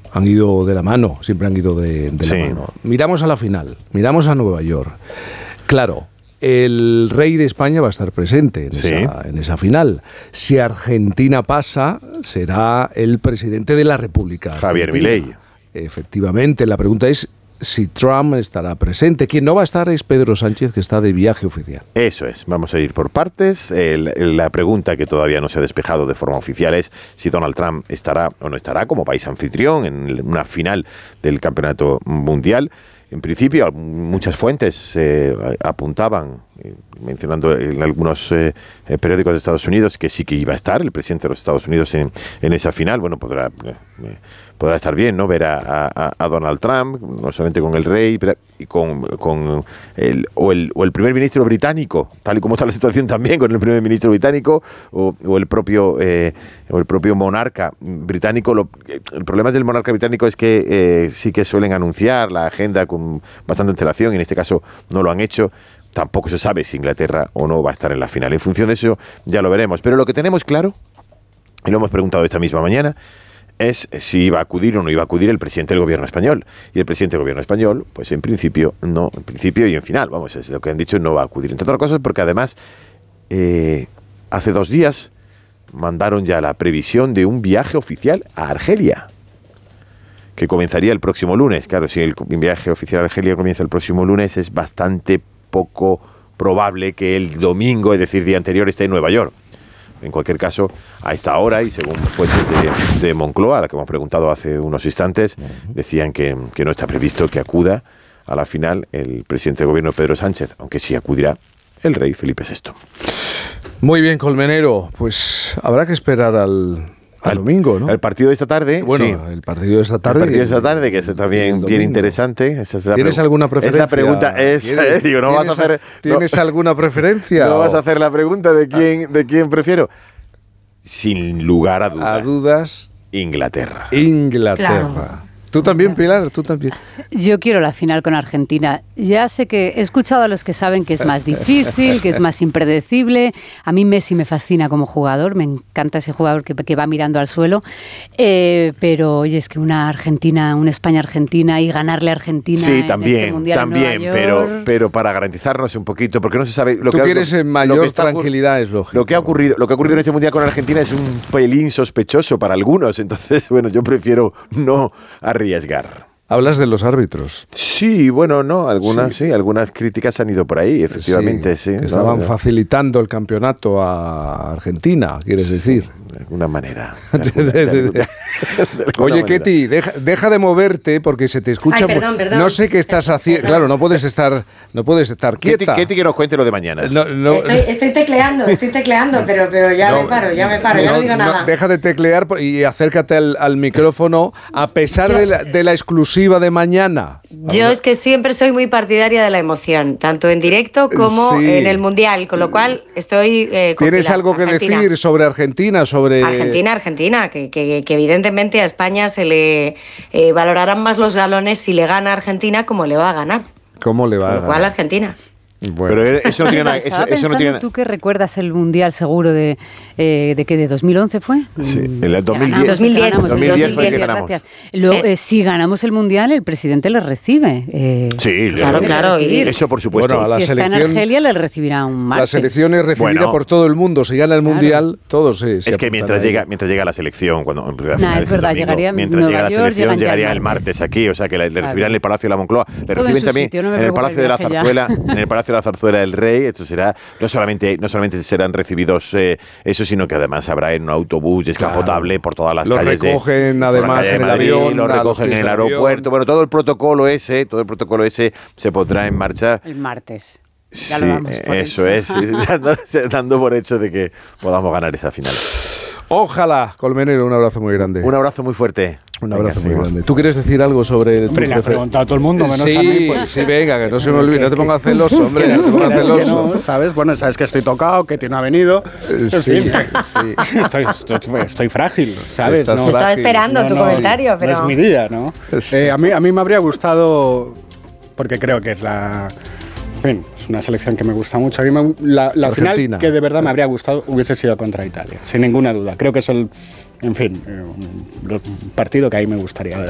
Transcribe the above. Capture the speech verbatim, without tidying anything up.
han ido de la mano, siempre han ido de, de sí. la mano. Miramos a la final, miramos a Nueva York. Claro, el rey de España va a estar presente en, sí. esa, en esa final. Si Argentina pasa, será el presidente de la República Javier Milei. Efectivamente, la pregunta es si Trump estará presente. Quien no va a estar es Pedro Sánchez, que está de viaje oficial. Eso es, vamos a ir por partes. El, la pregunta que todavía no se ha despejado de forma oficial es si Donald Trump estará o no estará como país anfitrión en una final del Campeonato Mundial. En principio, muchas fuentes eh, apuntaban, eh, mencionando en algunos eh, periódicos de Estados Unidos, que sí que iba a estar el presidente de los Estados Unidos en, en esa final. Bueno, podrá, eh, podrá estar bien, ¿no? Ver a, a, a Donald Trump, no solamente con el rey, pero y con, con el, o, el, o el primer ministro británico, tal y como está la situación también con el primer ministro británico, o, o el propio eh, o el propio monarca británico. Lo, el problema del monarca británico es que eh, sí que suelen anunciar la agenda con bastante antelación, y en este caso no lo han hecho. Tampoco se sabe si Inglaterra o no va a estar en la final. En función de eso ya lo veremos. Pero lo que tenemos claro, y lo hemos preguntado esta misma mañana, es si iba a acudir o no iba a acudir el presidente del gobierno español. Y el presidente del gobierno español, pues en principio, no, en principio y en final, vamos, es lo que han dicho, no va a acudir. Entre otras cosas porque además, eh, hace dos días mandaron ya la previsión de un viaje oficial a Argelia, que comenzaría el próximo lunes. Claro, si el viaje oficial a Argelia comienza el próximo lunes, es bastante poco probable que el domingo, es decir, día anterior, esté en Nueva York. En cualquier caso, a esta hora, y según fuentes de, de Moncloa, a la que hemos preguntado hace unos instantes, decían que, que no está previsto que acuda a la final el presidente del gobierno, Pedro Sánchez, aunque sí acudirá el rey Felipe sexto. Muy bien, Colmenero, pues habrá que esperar al... Al domingo, ¿no? El partido de esta tarde. Bueno, sí. el partido de esta tarde. El partido de esta tarde, que es también bien interesante. Esa es la ¿Tienes pre- alguna preferencia? Esta pregunta es. Eh, digo, no vas a hacer. ¿Tienes no, alguna preferencia? No o? vas a hacer la pregunta de quién, de quién prefiero. Sin lugar a dudas. A dudas. Inglaterra. Inglaterra. Claro. Tú también, Pilar, tú también. Yo quiero la final con Argentina. Ya sé que he escuchado a los que saben que es más difícil, que es más impredecible. A mí Messi me fascina como jugador, me encanta ese jugador que, que va mirando al suelo. Eh, pero oye, es que una Argentina, una España-Argentina y ganarle a Argentina sí, en también, este Mundial también, en Nueva pero, York. pero para garantizarnos un poquito, porque no se sabe. Lo tú que quieres ha, en mayor lo que está, tranquilidad, es lógico. Lo que ha ocurrido, lo que ha ocurrido en este Mundial con Argentina es un pelín sospechoso para algunos, entonces, bueno, yo prefiero no arriesgar. Hablas de los árbitros. Sí, bueno, no, algunas sí, sí, algunas críticas han ido por ahí, efectivamente, sí. sí que ¿no? estaban facilitando el campeonato a Argentina, quieres sí, decir. De alguna manera. De alguna, de alguna, de Oye, manera. Ketty, deja, deja de moverte porque se te escucha. Ay, perdón, perdón. No sé qué estás haciendo. Claro, no puedes estar, no puedes estar Ketty, quieta. Ketty, que nos cuente lo de mañana. No, no, Estoy, estoy tecleando, estoy tecleando, pero, pero ya no, me paro, ya me paro, ya no digo nada. Deja de teclear y acércate al, al micrófono a pesar de la, de la exclusiva de mañana. Vamos Yo a... es que siempre soy muy partidaria de la emoción, tanto en directo como sí. en el Mundial, con lo cual estoy eh, con ¿Tienes Pilar. algo que Argentina. decir sobre Argentina? Sobre Argentina, Argentina, que, que, que evidentemente a España se le eh, valorarán más los galones si le gana a Argentina como le va a ganar. ¿Cómo le va Con a lo cual ganar? Argentina. Bueno. Pero eso no tiene nada. Eso, Estaba eso no pensando tiene tú que recuerdas el Mundial seguro de, eh, de que de dos mil once fue. Sí, Mm, en el dos mil diez. ganamos, dos mil diez, ganamos, dos mil diez el fue el que dos mil diez, ganamos. gracias. Luego, Sí. eh, si ganamos el Mundial, el presidente le recibe. Eh, Sí, Claro, eso- claro, y- Eso por supuesto. Bueno, a la si está en selección- Argelia, le recibirá un La martes. selección es recibida Bueno. por todo el mundo. Si gana el Claro. Mundial, todos se, se Es que apuntan mientras a llega, ello. mientras llega la selección, cuando la Nah, final es es el verdad, domingo, llegaría mientras Nueva llega la York, selección, llegan ya llegaría el el martes martes. aquí, o sea que le, le Claro. recibirán en el Palacio de la Moncloa, le Todo en reciben su también sitio, no me en el preocupa Palacio el de la viaje ya. Zarzuela, en el Palacio de la Zarzuela del Rey. Esto será, no solamente, no solamente serán recibidos eh, eso, sino que además habrá en un autobús descapotable Claro. por todas las Los calles. de- recogen, por la además, calle de en el Madrid, avión, los a los recogen pies en el del avión. aeropuerto. Bueno, todo el protocolo ese, todo el protocolo ese se pondrá en marcha. El martes. Ya Sí, lo damos por eso hecho. es, dando, dando por hecho de que podamos ganar esa final. Ojalá, Colmenero, un abrazo muy grande. Un abrazo muy fuerte. Un Venga, abrazo muy seguimos. grande. ¿Tú quieres decir algo sobre Hombre, tu le ha prefer- preguntado a todo el mundo, menos sí, a mí, pues. sí, venga, que no se me olvide, Que- no te que- pongas celoso, hombre, no te que- pongas que celoso. no, ¿sabes? Bueno, sabes que estoy tocado, que no ha venido. Eh, En sí, fin, sí. Estoy, estoy, estoy frágil, ¿sabes? Estás No, Te estaba frágil. esperando no, tu no, comentario, no pero... es mi día, ¿no? Sí. Eh, a, mí, a mí me habría gustado, porque creo que es la... En fin, es una selección que me gusta mucho. A mí me- la la Argentina. final que de verdad me habría gustado hubiese sido contra Italia, sin ninguna duda. Creo que es el, en fin, eh, un, un partido que ahí me gustaría ver.